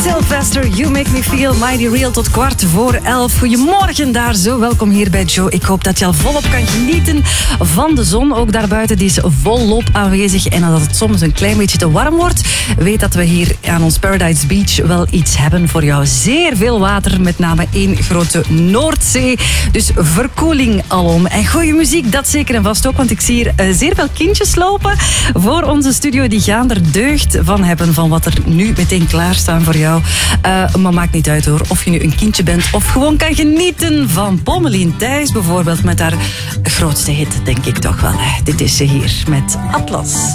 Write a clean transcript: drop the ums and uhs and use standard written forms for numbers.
Sylvester, You Make Me Feel Mighty Real tot 11:15. Goedemorgen daar, zo welkom hier bij Joe. Ik hoop dat je al volop kan genieten van de zon. Ook daarbuiten, die is volop aanwezig. En als het soms een klein beetje te warm wordt, weet dat we hier aan ons Paradise Beach wel iets hebben voor jou. Zeer veel water, met name één grote Noordzee. Dus verkoeling alom. En goede muziek, dat zeker en vast ook, want ik zie hier zeer veel kindjes lopen voor onze studio. Die gaan er deugd van hebben van wat er nu meteen klaarstaan voor jou. Maar maakt niet uit hoor, of je nu een kindje bent of gewoon kan genieten van Pommelien Thijs bijvoorbeeld met haar grootste hit, denk ik toch wel. Dit is ze hier met Atlas.